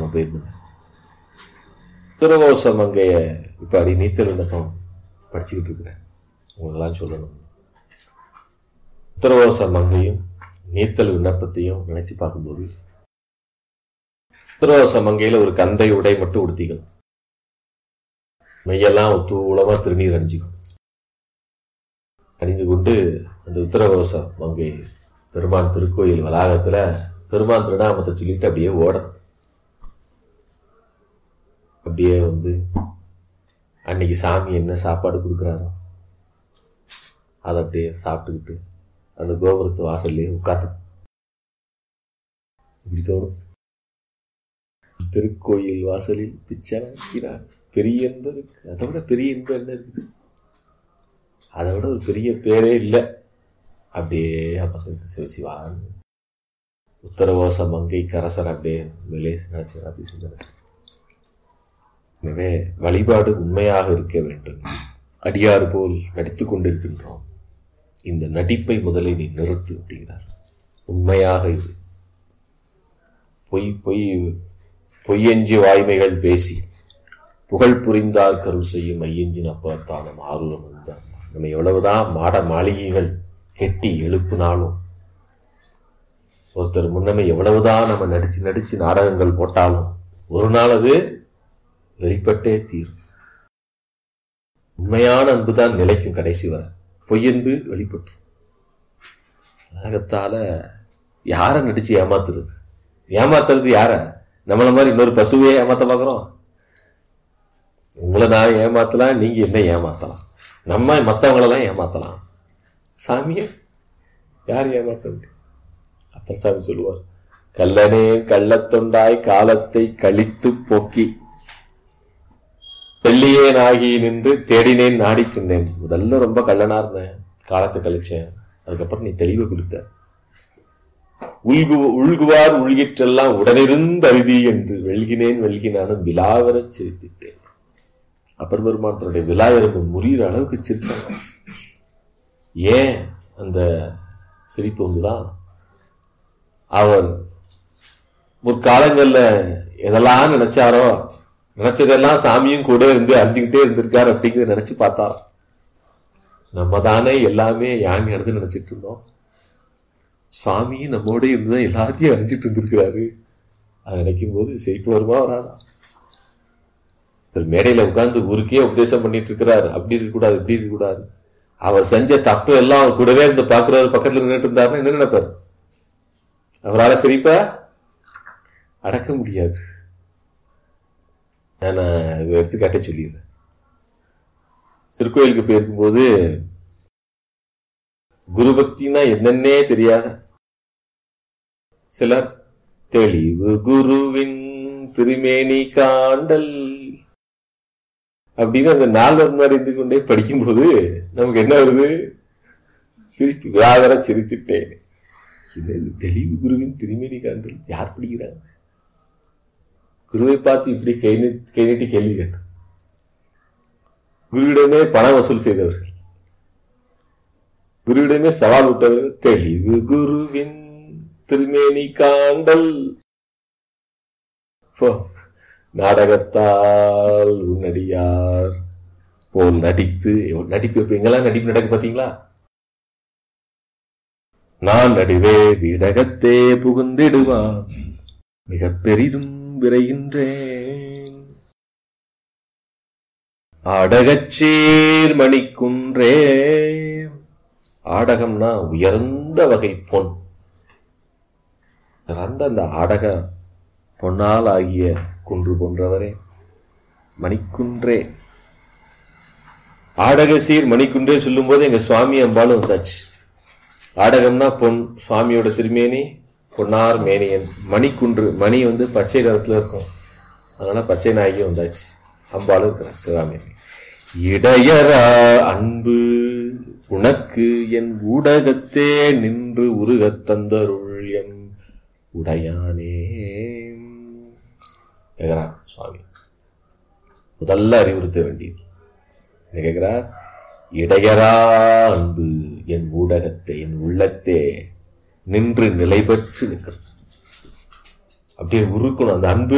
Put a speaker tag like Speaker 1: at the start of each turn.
Speaker 1: போயிருந்தேன். உத்தரகோச மங்கைய இப்ப அடி நீச்சல் விண்ணப்பம் படிச்சுக்கிட்டு இருக்கிறேன். உங்களெல்லாம் சொல்லணும். உத்தரகோச மங்கையும் நீத்தல் விண்ணப்பத்தையும் நினைச்சு பார்க்கும்போது, உத்தரகோச மங்கையில ஒரு கந்தை உடை மட்டும் உடுத்திக்கணும். மையெல்லாம் ஒத்துழமா திருநீர் அணிஞ்சிக்கும். அணிந்து கொண்டு அந்த உத்தரகோச மங்கை பெருமான் திருக்கோயில் வளாகத்துல பெருமான் திருநாமத்தை சொல்லிட்டு அப்படியே ஓடணும். அப்படியே வந்து அன்னைக்கு சாமி என்ன சாப்பாடு கொடுக்குறாரோ அதை அப்படியே சாப்பிட்டுக்கிட்டு அந்த கோபுரத்து வாசல்லையே உட்காந்து இப்படி தோணும். திருக்கோயில் வாசலில் பிச்சை வைக்கிறார். பெரிய இன்பம் இருக்கு. அதை விட பெரிய இன்பம் என்ன இருக்குது? அதை விட ஒரு பெரிய பேரே இல்லை. அப்படியே அமர்ந்துட்டு சிவசிவான் உத்தரகோச மங்கை கரசர் அப்படியே மேலே நினைச்சு. எனவே வழிபாடு உண்மையாக இருக்க வேண்டும். அடியாறு போல் நடித்துக் கொண்டிருக்கின்றோம். இந்த நடிப்பை முதலை நீ நிறுத்து அப்படிங்கிறார். உண்மையாக இரு. பொய்யஞ்சி வாய்மைகள் பேசி புகழ் புரிந்தார் கருள் செய்யும் மையஞ்சின் அப்பாத்தானம் ஆர்வம் வந்தார். நம்ம எவ்வளவுதான் மாட மாளிகைகள் கெட்டி எழுப்புனாலும், ஒருத்தர் முன்னமே எவ்வளவுதான் நம்ம நடிச்சு நாடகங்கள் போட்டாலும் ஒரு நாள் அது வெளிப்பட்டே தீரும். உண்மையான அன்புதான் நிலைக்கும் கடைசி வர. பொய்யன்பு வெளிப்பட்டு உலகத்தால யார நடிச்சு ஏமாத்துறது யார? நம்மள மாதிரி இன்னொரு பசுவே ஏமாத்த பாக்குறோம். உங்களை நான் ஏமாத்தலாம், நீங்க என்ன ஏமாத்தலாம், நம்ம மற்றவங்களெல்லாம் ஏமாத்தலாம். சாமிய யார் ஏமாத்த முடியும்? அப்பர் சாமி சொல்லுவார், கல்லனே கள்ளத்தொண்டாய் காலத்தை கழித்து போக்கி வெள்ளியேன் ஆகி நின்று தேடினேன் நாடிக்கின்றேன். முதல்ல ரொம்ப கள்ளனா இருந்தேன், காலத்தை கழிச்சேன். அதுக்கப்புறம் நீ தெளிவை கொடுத்த. உள்குவார் உள்கிற்றெல்லாம் உடனிருந்து அருதி என்று வெள்கினானும் விழாவரச் சிரித்திட்டேன். அப்பர் பெருமான் தன்னுடைய விழா எறும்பு முறிகிற அளவுக்கு சிரிச்சாங்க. ஏன் அந்த சிரிப்பு வந்துதான், அவர் முற்காலங்கள்ல எதெல்லாம் நினைச்சாரோ நினைச்சதெல்லாம் சாமியும் கூட இருந்து அறிஞ்சுக்கிட்டே இருந்திருக்காரு அப்படிங்கிறத நினைச்சு பார்த்தார். நம்ம தானே எல்லாமே யான் நடந்து நினைச்சிட்டு இருந்தோம். சுவாமி நம்மோட இருந்துதான் எல்லாத்தையும் அறிஞ்சிட்டு இருந்திருக்கிறாரு. அதை நினைக்கும் போது சிரிப்பு வருமா வராதா? மேடையில உட்கார்ந்து ஊருக்கே உபதேசம் பண்ணிட்டு இருக்கிறாரு. அப்படி இருக்கக்கூடாது, இப்படி இருக்கக்கூடாது. அவர் செஞ்ச தப்பு எல்லாம் அவர் கூடவே இருந்து பாக்குறாரு, பக்கத்துல நின்றுட்டு இருந்தாருன்னா என்ன நினைப்பாரு? அவரால் சிரிப்ப அடக்க முடியாது. நான் எடுத்துக்காட்டே சொல்லிடுறேன். திருக்கோயிலுக்கு போயிருக்கும்போது குரு பக்தினா என்னன்னே தெரியாத சிலர் தெளிவு குருவின் திருமேனி காண்டல் அப்படின்னு அந்த நால்வர் முன்னாடி இருந்து கொண்டே படிக்கும்போது நமக்கு என்ன வருது? சிரிப்பு. விழாவர சிரித்துட்டேன். தெளிவு குருவின் திருமேனி காண்டல் யார் படிக்கிறார்? குருவை பார்த்து இப்படி கை நீட்டி கேள்வி கேட்டார். குருவிடமே பணம் வசூல் செய்தவர்கள், குருவிடமே சவால் விட்டவர்கள். தெளிவு குருவின் திருமேனி காண்டல். நாடகத்தால் உன்னடியார் போல் நடித்து நடிப்பு. எங்கெல்லாம் நடிப்பு நடக்கு பாத்தீங்களா? நான் நடுவே வீடகத்தே புகுந்திடுவான் மிக பெரிதும் விரைகின்றேன். ஆடகச்சேர் மணிக்குன்றே. ஆடகம்னா உயர்ந்த வகை பொன். அந்த ஆடக பொன்னால் ஆகிய குன்று போன்றவரே மணிக்குன்றே. ஆடகசீர் மணிக்குன்றே சொல்லும் போது எங்க சுவாமி அம்பாலும் வந்தாச்சு. ஆடகம்னா பொன், சுவாமியோட திருமேனி பொன்னார் மேனியன். மணிக்குன்று, மணி வந்து பச்சை நிறத்துல இருக்கும், அதனால பச்சை நாயகி வந்தாச்சு. அம்பாலும் இருக்கிறார் சிவகாமி. இடையரா அன்பு உனக்கு என் ஊடகத்தே நின்று உருகத் தந்தருள் எம் உடையானே கேட்கிறார் சுவாமி. முதல்ல அறிவுறுத்த வேண்டியது என்ன கேட்கிறார்? இடையரா அன்பு என் ஊடகத்தை என் உள்ளத்தே நின்று நிலை பெற்று நிற்கிறது. அப்படியே உருக்கணும் அந்த அன்பு.